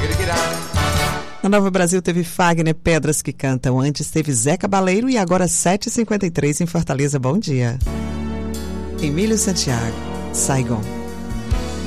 Na Nova Brasil teve Fagner, Pedras que Cantam. Antes teve Zé Cabaleiro e agora 7h53 em Fortaleza. Bom dia. Emílio Santiago, Saigon.